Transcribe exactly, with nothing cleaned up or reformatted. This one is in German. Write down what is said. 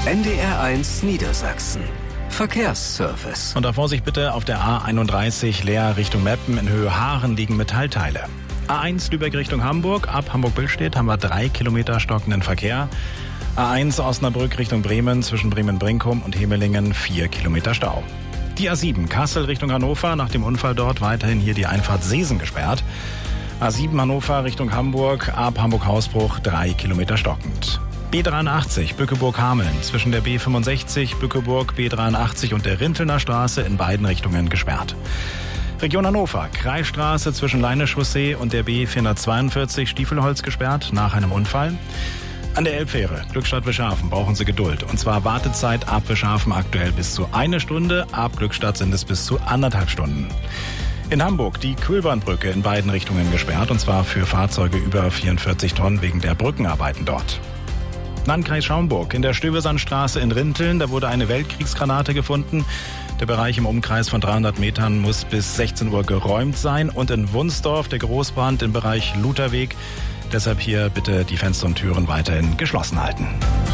N D R eins Niedersachsen. Verkehrsservice. Und da Vorsicht bitte auf der A einunddreißig Leer Richtung Meppen. In Höhe Haaren liegen Metallteile. A eins Lübeck Richtung Hamburg. Ab Hamburg-Billstedt haben wir drei Kilometer stockenden Verkehr. A eins Osnabrück Richtung Bremen zwischen Bremen-Brinkum und Hemelingen vier Kilometer Stau. Die A sieben Kassel Richtung Hannover. Nach dem Unfall dort weiterhin hier die Einfahrt Seesen gesperrt. A sieben Hannover Richtung Hamburg. Ab Hamburg-Hausbruch drei Kilometer stockend. B dreiundachtzig Bückeburg-Hameln zwischen der B fünfundsechzig Bückeburg B dreiundachtzig und der Rintelner Straße in beiden Richtungen gesperrt. Region Hannover, Kreisstraße zwischen Leineschaussee und der B vierhundertzweiundvierzig Stiefelholz gesperrt nach einem Unfall. An der Elbfähre Glückstadt-Wischhafen brauchen Sie Geduld. Und zwar Wartezeit ab Wischhafen aktuell bis zu eine Stunde, ab Glückstadt sind es bis zu anderthalb Stunden. In Hamburg die Kühlbahnbrücke in beiden Richtungen gesperrt, und zwar für Fahrzeuge über vierundvierzig Tonnen wegen der Brückenarbeiten dort. Landkreis Schaumburg in der Stöbesandstraße in Rinteln, da wurde eine Weltkriegsgranate gefunden. Der Bereich im Umkreis von dreihundert Metern muss bis sechzehn Uhr geräumt sein. Und in Wunsdorf der Großbrand im Bereich Lutherweg. Deshalb hier bitte die Fenster und Türen weiterhin geschlossen halten.